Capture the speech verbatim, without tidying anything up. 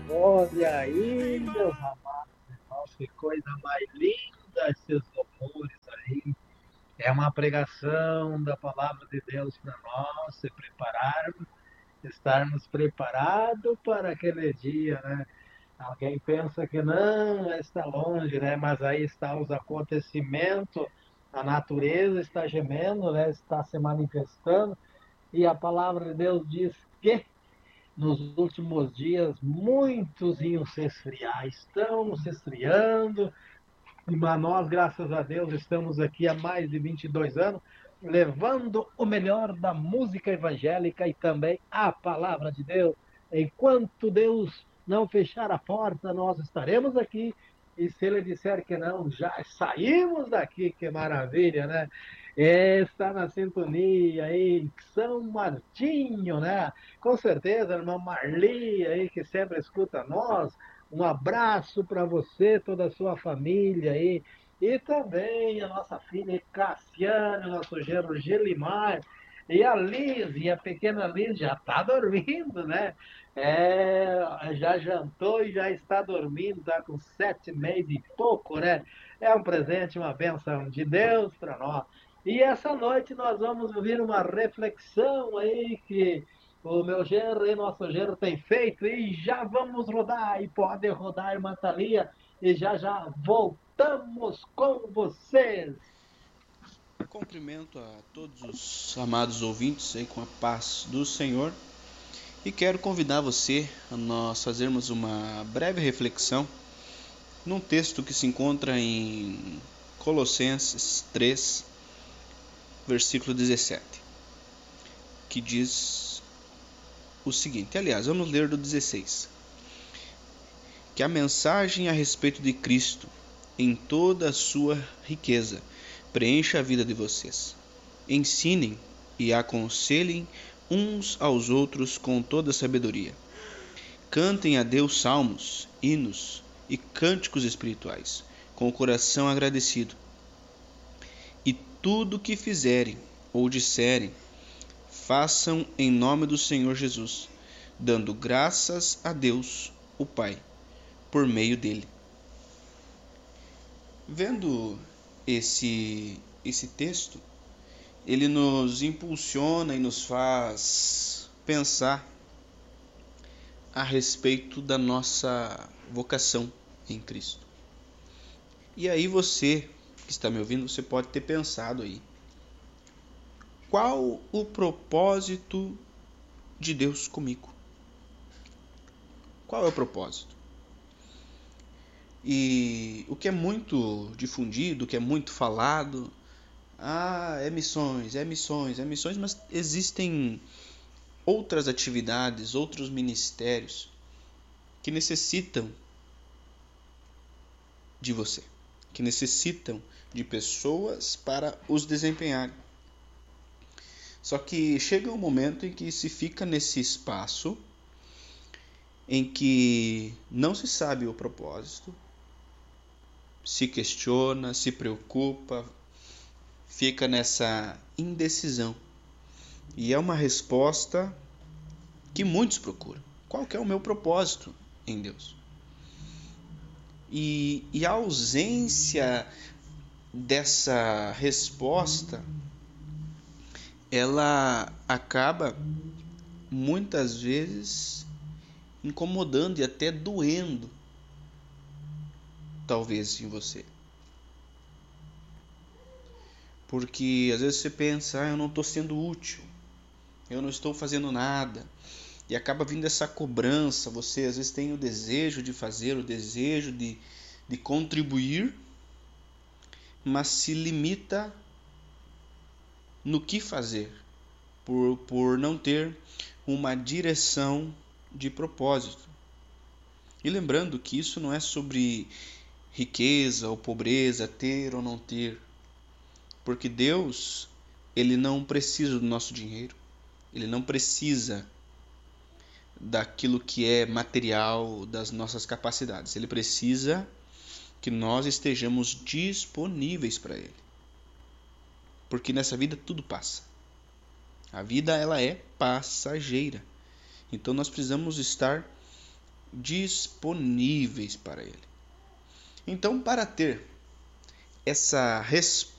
Olha aí, meus amados irmãos, que coisa mais linda esses louvores aí. É uma pregação da palavra de Deus para nós se prepararmos, estarmos preparados para aquele dia, né? Alguém pensa que não, está longe, né? Mas aí está os acontecimentos, a natureza está gemendo, né? Está se manifestando, e a palavra de Deus diz que nos últimos dias muitos iam se esfriar, estão se esfriando, mas nós, graças a Deus, estamos aqui há mais de vinte e dois anos, levando o melhor da música evangélica e também a palavra de Deus. Enquanto Deus não fechar a porta, nós estaremos aqui. E se ele disser que não, já saímos daqui, que maravilha, né? É, está na sintonia aí, São Martinho, né? Com certeza, a irmã Marli aí, que sempre escuta nós, um abraço para você, toda a sua família aí. E também a nossa filha Cassiane, nosso genro Gelimar. E a Liz, e a pequena Liz já está dormindo, né? É, já jantou e já está dormindo, está com sete meses e pouco, né? É um presente, uma bênção de Deus para nós. E essa noite nós vamos ouvir uma reflexão aí que o meu genro e nosso genro tem feito e já vamos rodar. E pode rodar, irmã Thalia, e já já voltamos com vocês. Cumprimento a todos os amados ouvintes aí com a paz do Senhor e quero convidar você a nós fazermos uma breve reflexão num texto que se encontra em Colossenses três, versículo dezessete, que diz o seguinte, aliás, vamos ler do dezesseis, que a mensagem a respeito de Cristo em toda a sua riqueza preencha a vida de vocês. Ensinem e aconselhem uns aos outros com toda sabedoria. Cantem a Deus salmos, hinos e cânticos espirituais, com o coração agradecido. E tudo o que fizerem ou disserem, façam em nome do Senhor Jesus, dando graças a Deus, o Pai, por meio dele. Vendo esse, esse texto, ele nos impulsiona e nos faz pensar a respeito da nossa vocação em Cristo. E aí você que está me ouvindo, você pode ter pensado aí, qual o propósito de Deus comigo? Qual é o propósito? E o que é muito difundido, o que é muito falado, ah, é missões, é missões, é missões, mas existem outras atividades, outros ministérios que necessitam de você, que necessitam de pessoas para os desempenhar. Só que chega um momento em que se fica nesse espaço em que não se sabe o propósito, se questiona, se preocupa, fica nessa indecisão. E é uma resposta que muitos procuram. Qual que é o meu propósito em Deus? E, e a ausência dessa resposta, ela acaba muitas vezes incomodando e até doendo, talvez, em você. Porque às vezes você pensa, ah, eu não estou sendo útil, eu não estou fazendo nada, e acaba vindo essa cobrança. Você às vezes tem o desejo de fazer, o desejo de, de contribuir, mas se limita no que fazer, por, por não ter uma direção de propósito. E lembrando que isso não é sobre riqueza ou pobreza, ter ou não ter, porque Deus, ele não precisa do nosso dinheiro, ele não precisa daquilo que é material, das nossas capacidades. Ele precisa que nós estejamos disponíveis para ele, porque nessa vida tudo passa. A vida, ela é passageira, então nós precisamos estar disponíveis para Ele. Então, para ter essa resposta